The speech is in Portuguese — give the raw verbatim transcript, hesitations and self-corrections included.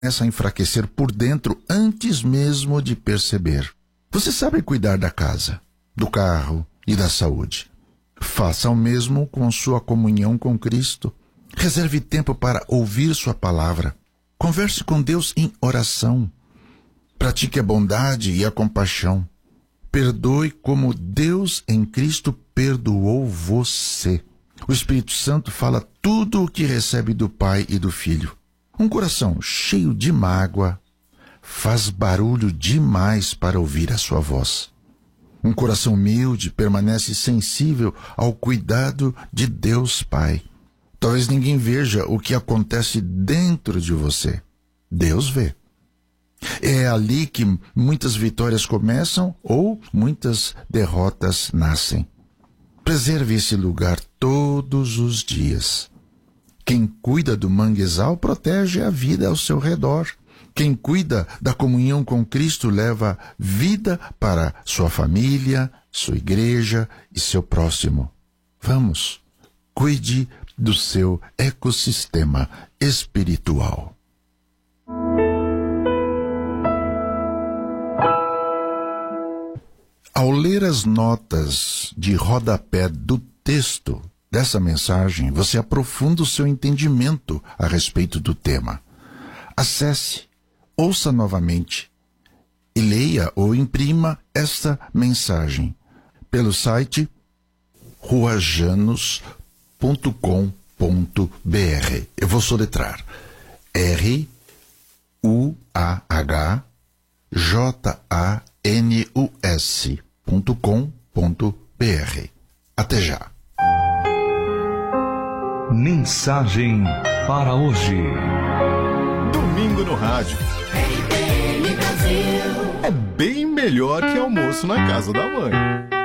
começa a enfraquecer por dentro antes mesmo de perceber. Você sabe cuidar da casa, do carro e da saúde. Faça o mesmo com sua comunhão com Cristo. Reserve tempo para ouvir sua palavra. Converse com Deus em oração. Pratique a bondade e a compaixão. Perdoe como Deus em Cristo perdoou você. O Espírito Santo fala tudo o que recebe do Pai e do Filho. Um coração cheio de mágoa faz barulho demais para ouvir a sua voz. Um coração humilde permanece sensível ao cuidado de Deus Pai. Talvez ninguém veja o que acontece dentro de você. Deus vê. É ali que muitas vitórias começam ou muitas derrotas nascem. Preserve esse lugar todos os dias. Quem cuida do manguezal protege a vida ao seu redor. Quem cuida da comunhão com Cristo leva vida para sua família, sua igreja e seu próximo. Vamos, cuide do seu ecossistema espiritual. Ao ler as notas de rodapé do texto dessa mensagem, você aprofunda o seu entendimento a respeito do tema. Acesse, ouça novamente e leia ou imprima esta mensagem pelo site ruajanos ponto com ponto b r. Eu vou soletrar R U A H J A N U S ponto com ponto b r. Até já. Mensagem para hoje. Domingo no rádio. É bem melhor que almoço na casa da mãe.